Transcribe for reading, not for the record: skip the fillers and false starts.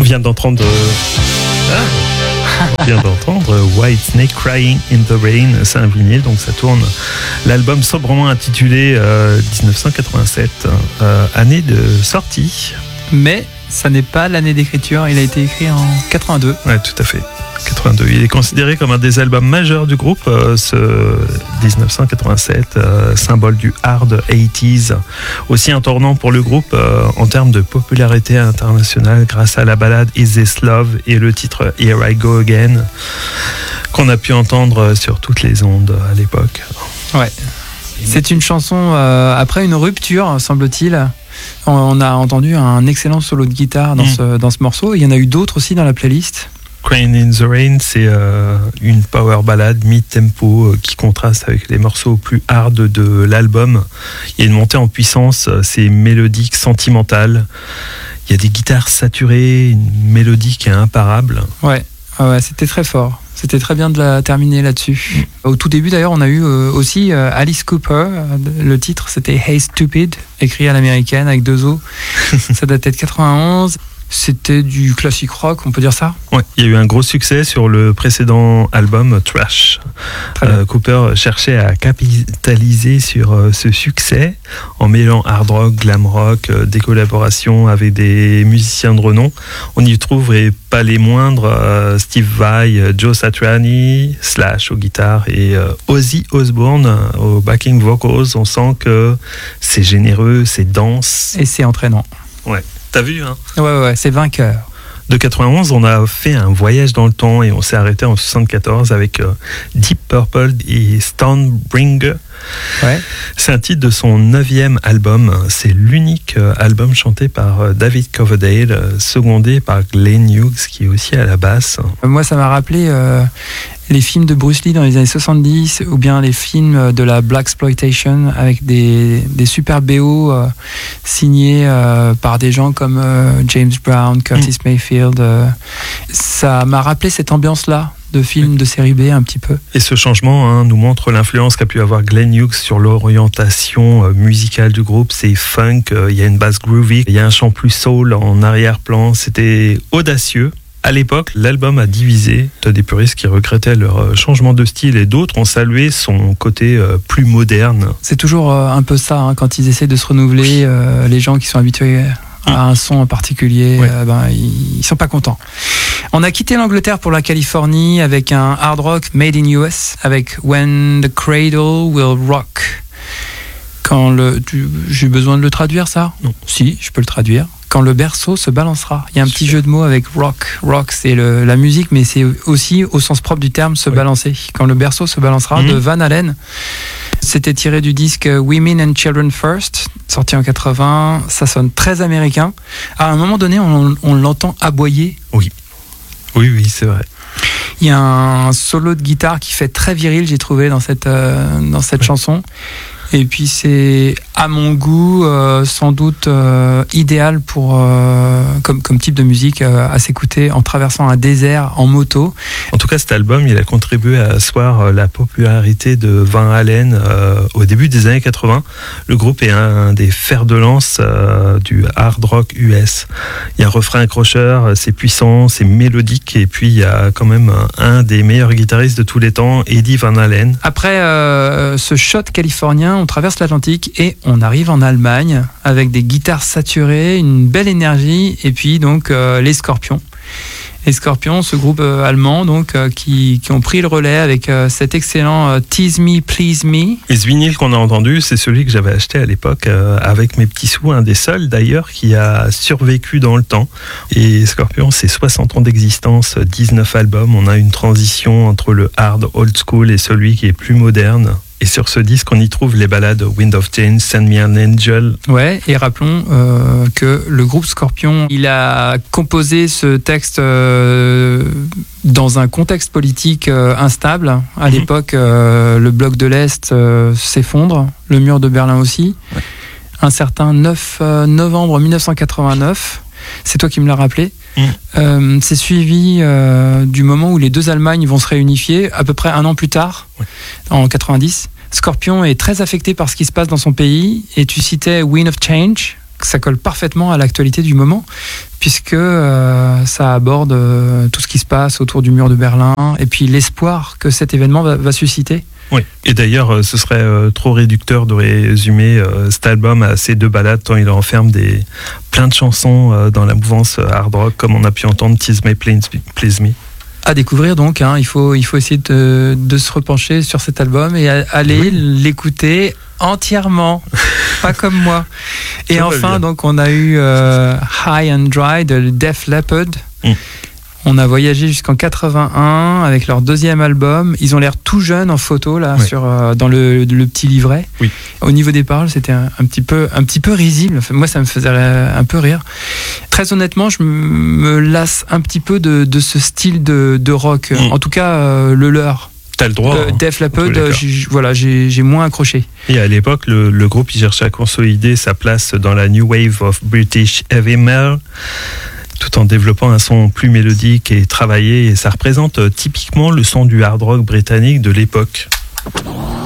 vient d'entendre Whitesnake Crying in the Rain, c'est un vinyle, donc ça tourne. L'album sobrement intitulé 1987, année de sortie. Mais ça n'est pas l'année d'écriture, il a été écrit en 82. Ouais, tout à fait. 82. Il est considéré comme un des albums majeurs du groupe, ce 1987, symbole du hard 80s, aussi un tournant pour le groupe en termes de popularité internationale grâce à la ballade Is This Love et le titre Here I Go Again, qu'on a pu entendre sur toutes les ondes à l'époque. Ouais. C'est une chanson après une rupture, semble-t-il. On a entendu un excellent solo de guitare dans ce morceau. Il y en a eu d'autres aussi dans la playlist. Crying in the Rain, c'est une power ballade mid-tempo qui contraste avec les morceaux plus hard de l'album. Il y a une montée en puissance, c'est mélodique, sentimental. Il y a des guitares saturées, une mélodie qui est imparable. Ouais, c'était très fort. C'était très bien de la terminer là-dessus. Au tout début d'ailleurs, on a eu aussi Alice Cooper. Le titre c'était Hey Stupid, écrit à l'américaine avec 2 O. Ça datait de 91. C'était du classique rock, on peut dire ça ? Ouais, il y a eu un gros succès sur le précédent album Trash. Cooper cherchait à capitaliser sur ce succès en mêlant hard rock, glam rock, des collaborations avec des musiciens de renom. On y trouverait pas les moindres, Steve Vai, Joe Satriani, Slash aux guitares et Ozzy Osbourne aux backing vocals. On sent que c'est généreux, c'est dense. Et c'est entraînant. Ouais. T'as vu, hein ? Ouais, c'est vainqueur. De 91, on a fait un voyage dans le temps et on s'est arrêté en 74 avec Deep Purple et Stormbringer. Ouais. C'est un titre de son 9e album. C'est l'unique album chanté par David Coverdale, secondé par Glenn Hughes, qui est aussi à la basse. Moi, ça m'a rappelé les films de Bruce Lee dans les années 70 ou bien les films de la Blaxploitation avec des super BO signés par des gens comme James Brown, Curtis Mayfield. Ça m'a rappelé cette ambiance-là de films de série B un petit peu. Et ce changement nous montre l'influence qu'a pu avoir Glenn Hughes sur l'orientation musicale du groupe. C'est funk, il y a une basse groovy, il y a un chant plus soul en arrière-plan. C'était audacieux. À l'époque, l'album a divisé. T'as des puristes qui regrettaient leur changement de style et d'autres ont salué son côté plus moderne. C'est toujours un peu ça, quand ils essaient de se renouveler, les gens qui sont habitués à un son en particulier, ils sont pas contents. On a quitté l'Angleterre pour la Californie avec un hard rock made in US avec When the Cradle Will Rock. J'ai besoin de le traduire, ça ? Non. Si, je peux le traduire. Quand le berceau se balancera. Il y a un petit jeu de mots avec rock. Rock, c'est la musique, mais c'est aussi, au sens propre du terme, se balancer. Quand le berceau se balancera, de Van Halen. C'était tiré du disque Women and Children First, sorti en 80. Ça sonne très américain. À un moment donné, on l'entend aboyer. Oui, c'est vrai. Il y a un solo de guitare qui fait très viril, j'ai trouvé, dans cette chanson. Et puis c'est, à mon goût, sans doute idéal pour comme type de musique à s'écouter en traversant un désert en moto. En tout cas, cet album, il a contribué à asseoir la popularité de Van Halen au début des années 80. Le groupe est un des fers de lance du hard rock US. Il y a un refrain accrocheur, c'est puissant, c'est mélodique, et puis il y a quand même un des meilleurs guitaristes de tous les temps, Eddie Van Halen. Après ce shot californien, on traverse l'Atlantique et on arrive en Allemagne avec des guitares saturées, une belle énergie, et puis donc les Scorpions. Les Scorpions, ce groupe allemand donc qui ont pris le relais avec cet excellent Tease Me, Please Me. Et ce vinyle qu'on a entendu, c'est celui que j'avais acheté à l'époque avec mes petits sous, un des seuls d'ailleurs qui a survécu dans le temps. Et Scorpions, c'est 60 ans d'existence, 19 albums. On a une transition entre le hard old school et celui qui est plus moderne. Et sur ce disque, on y trouve les ballades Wind of Change, Send Me an Angel. Ouais, et rappelons que le groupe Scorpion, il a composé ce texte dans un contexte politique instable. À l'époque, le bloc de l'Est s'effondre, le mur de Berlin aussi. Ouais. Un certain 9 novembre 1989, c'est toi qui me l'as rappelé. C'est suivi du moment où les deux Allemagnes vont se réunifier, à peu près un an plus tard, en 90. Scorpion est très affecté par ce qui se passe dans son pays, et tu citais Wind of Change ça colle parfaitement à l'actualité du moment, puisque ça aborde tout ce qui se passe autour du mur de Berlin, et puis l'espoir que cet événement va susciter. Oui, et d'ailleurs, ce serait trop réducteur de résumer cet album à ces 2 ballades, tant il renferme plein de chansons dans la mouvance hard rock, comme on a pu entendre Tease Me, Please Me. À découvrir donc, hein. Il faut essayer de se repencher sur cet album et aller l'écouter entièrement, pas comme moi. Et enfin, donc, on a eu High and Dry de Def Leppard. On a voyagé jusqu'en 81 avec leur 2e album. Ils ont l'air tout jeunes en photo là, dans le petit livret. Oui. Au niveau des paroles, c'était un petit peu risible. Enfin, moi, ça me faisait un peu rire. Très honnêtement, je me lasse un petit peu de ce style de rock. En tout cas, le leur. T'as le droit. Def Leppard, j'ai moins accroché. Et à l'époque, le groupe il cherchait à consolider sa place dans la New Wave of British Heavy Metal, tout en développant un son plus mélodique et travaillé, et ça représente typiquement le son du hard rock britannique de l'époque.